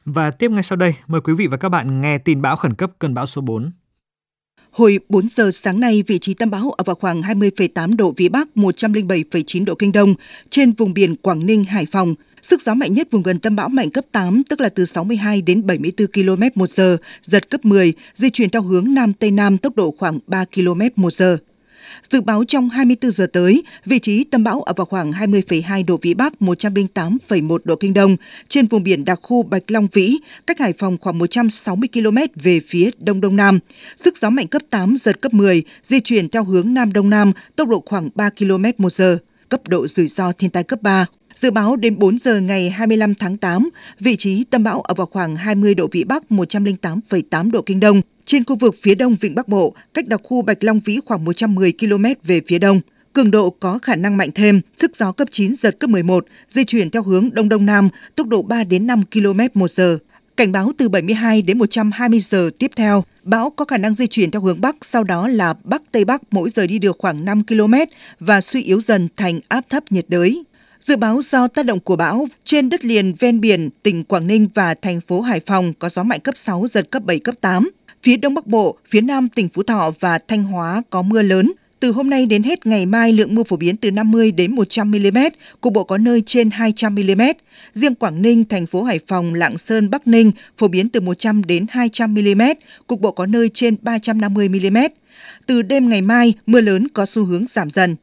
Và tiếp ngay sau đây, mời quý vị và các bạn nghe tin bão khẩn cấp cơn bão số 4. Hồi 4 giờ sáng nay, vị trí tâm bão ở vào khoảng 20,8 độ Vĩ Bắc, 107,9 độ Kinh Đông, trên vùng biển Quảng Ninh, Hải Phòng. Sức gió mạnh nhất vùng gần tâm bão mạnh cấp 8, tức là từ 62 đến 74 km/h, giật cấp 10, di chuyển theo hướng Nam Tây Nam, tốc độ khoảng 3 km/h. Dự báo trong 24 giờ tới, vị trí tâm bão ở vào khoảng 20,2 độ Vĩ Bắc, 108,1 độ Kinh Đông, trên vùng biển đặc khu Bạch Long Vĩ, cách Hải Phòng khoảng 160 km về phía Đông Đông Nam. Sức gió mạnh cấp 8, giật cấp 10, di chuyển theo hướng Nam Đông Nam, tốc độ khoảng 3 km/h, cấp độ rủi ro thiên tai cấp 3. Dự báo đến 4 giờ ngày 25 tháng 8, vị trí tâm bão ở vào khoảng 20 độ Vĩ Bắc, 108,8 độ Kinh Đông, trên khu vực phía đông Vịnh Bắc Bộ, cách đặc khu Bạch Long Vĩ khoảng 110 km về phía đông. Cường độ có khả năng mạnh thêm, sức gió cấp 9, giật cấp 11, di chuyển theo hướng Đông Đông Nam, tốc độ 3 đến 5 km/h. Cảnh báo từ 72 đến 120 giờ tiếp theo, bão có khả năng di chuyển theo hướng Bắc, sau đó là Bắc-Tây Bắc, mỗi giờ đi được khoảng 5 km và suy yếu dần thành áp thấp nhiệt đới. Dự báo do tác động của bão, trên đất liền ven biển, tỉnh Quảng Ninh và thành phố Hải Phòng có gió mạnh cấp 6, giật cấp 7, cấp 8. Phía Đông Bắc Bộ, phía Nam tỉnh Phú Thọ và Thanh Hóa có mưa lớn. Từ hôm nay đến hết ngày mai, lượng mưa phổ biến từ 50 đến 100 mm, cục bộ có nơi trên 200 mm. Riêng Quảng Ninh, thành phố Hải Phòng, Lạng Sơn, Bắc Ninh phổ biến từ 100 đến 200 mm, cục bộ có nơi trên 350 mm. Từ đêm ngày mai, mưa lớn có xu hướng giảm dần.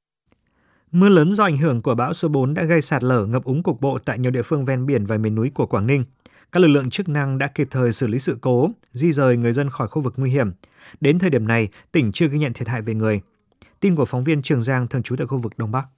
Mưa lớn do ảnh hưởng của bão số 4 đã gây sạt lở, ngập úng cục bộ tại nhiều địa phương ven biển và miền núi của Quảng Ninh. Các lực lượng chức năng đã kịp thời xử lý sự cố, di dời người dân khỏi khu vực nguy hiểm. Đến thời điểm này, tỉnh chưa ghi nhận thiệt hại về người. Tin của phóng viên Trường Giang thường trú tại khu vực Đông Bắc.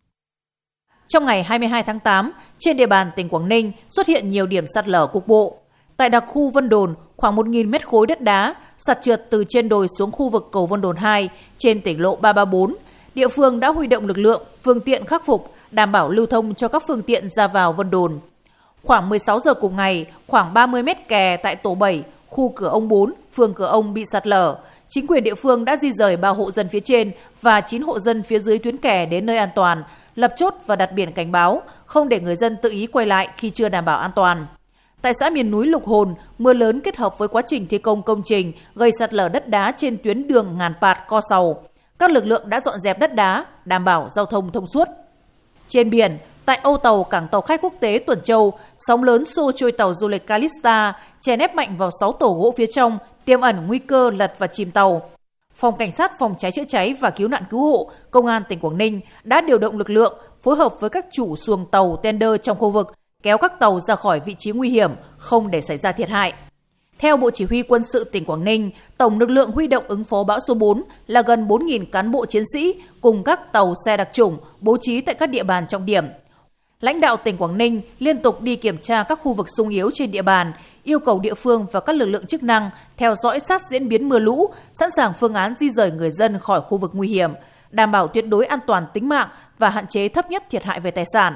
Trong ngày 22 tháng 8, trên địa bàn tỉnh Quảng Ninh xuất hiện nhiều điểm sạt lở cục bộ. Tại đặc khu Vân Đồn, khoảng 1.000 mét khối đất đá sạt trượt từ trên đồi xuống khu vực cầu Vân Đồn 2 trên tỉnh lộ 334. Địa phương đã huy động lực lượng, phương tiện khắc phục, đảm bảo lưu thông cho các phương tiện ra vào Vân Đồn. Khoảng 16 giờ cùng ngày, khoảng 30 mét kè tại tổ 7, khu Cửa Ông 4, phường Cửa Ông bị sạt lở. Chính quyền địa phương đã di rời 3 hộ dân phía trên và 9 hộ dân phía dưới tuyến kè đến nơi an toàn, lập chốt và đặt biển cảnh báo, không để người dân tự ý quay lại khi chưa đảm bảo an toàn. Tại xã miền núi Lục Hồn, mưa lớn kết hợp với quá trình thi công công trình gây sạt lở đất đá trên tuyến đường Ngàn Pạt - Co Sầu. Các lực lượng đã dọn dẹp đất đá, đảm bảo giao thông thông suốt. Trên biển, tại âu tàu cảng tàu khách quốc tế Tuần Châu, sóng lớn xô trôi tàu du lịch Calista, chèn ép mạnh vào 6 tổ gỗ phía trong, tiềm ẩn nguy cơ lật và chìm tàu. Phòng Cảnh sát Phòng cháy chữa cháy và Cứu nạn Cứu hộ, Công an tỉnh Quảng Ninh đã điều động lực lượng phối hợp với các chủ xuồng tàu tender trong khu vực, kéo các tàu ra khỏi vị trí nguy hiểm, không để xảy ra thiệt hại. Theo Bộ Chỉ huy Quân sự tỉnh Quảng Ninh, tổng lực lượng huy động ứng phó bão số 4 là gần 4.000 cán bộ chiến sĩ cùng các tàu xe đặc chủng bố trí tại các địa bàn trọng điểm. Lãnh đạo tỉnh Quảng Ninh liên tục đi kiểm tra các khu vực xung yếu trên địa bàn, yêu cầu địa phương và các lực lượng chức năng theo dõi sát diễn biến mưa lũ, sẵn sàng phương án di dời người dân khỏi khu vực nguy hiểm, đảm bảo tuyệt đối an toàn tính mạng và hạn chế thấp nhất thiệt hại về tài sản.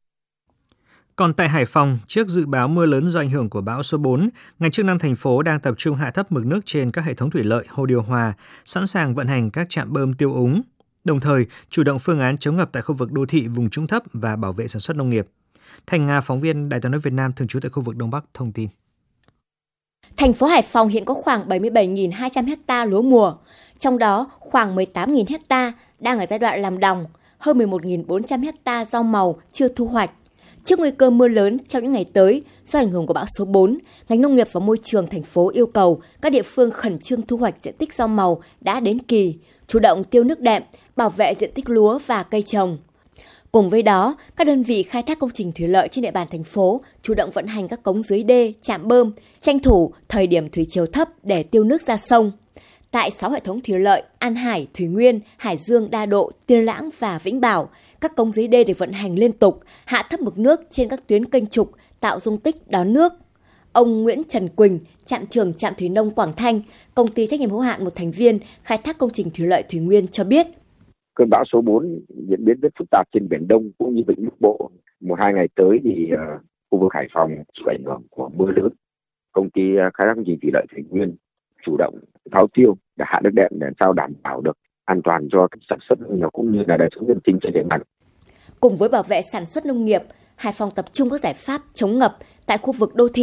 Còn tại Hải Phòng, trước dự báo mưa lớn do ảnh hưởng của bão số 4, ngành chức năng thành phố đang tập trung hạ thấp mực nước trên các hệ thống thủy lợi, hồ điều hòa, sẵn sàng vận hành các trạm bơm tiêu úng, đồng thời chủ động phương án chống ngập tại khu vực đô thị vùng trũng thấp và bảo vệ sản xuất nông nghiệp. Thành Nga, phóng viên Đài Tiếng nói Việt Nam thường trú tại khu vực Đông Bắc thông tin. Thành phố Hải Phòng hiện có khoảng 77.200 ha lúa mùa, trong đó khoảng 18.000 ha đang ở giai đoạn làm đồng, hơn 11.400 ha rau màu chưa thu hoạch. Trước nguy cơ mưa lớn trong những ngày tới do ảnh hưởng của bão số 4, ngành nông nghiệp và môi trường thành phố yêu cầu các địa phương khẩn trương thu hoạch diện tích rau màu đã đến kỳ, chủ động tiêu nước đệm, bảo vệ diện tích lúa và cây trồng. Cùng với đó, các đơn vị khai thác công trình thủy lợi trên địa bàn thành phố chủ động vận hành các cống dưới đê, trạm bơm, tranh thủ thời điểm thủy chiều thấp để tiêu nước ra sông. Tại 6 hệ thống thủy lợi An Hải, Thủy Nguyên, Hải Dương, Đa Độ, Tiên Lãng và Vĩnh Bảo, các cống dưới đê được vận hành liên tục, hạ thấp mực nước trên các tuyến kênh trục, tạo dung tích đón nước. Ông Nguyễn Trần Quỳnh, trạm trưởng trạm thủy nông Quảng Thanh, công ty trách nhiệm hữu hạn một thành viên khai thác công trình thủy lợi Thủy Nguyên cho biết. Cơn bão số 4 diễn biến rất phức tạp trên Biển Đông cũng như Vịnh Bắc Bộ. 1-2 ngày tới thì khu vực Hải Phòng chịu ảnh hưởng của mưa lớn. Công ty khai thác công trình thủy lợi Thủy Nguyên chủ động tháo tiêu để hạ nước đệm để sao đảm bảo được an toàn cho sản xuất nông nghiệp cũng như là đời sống dân sinh trên địa bàn. Cùng với bảo vệ sản xuất nông nghiệp, Hải Phòng tập trung các giải pháp chống ngập tại khu vực đô thị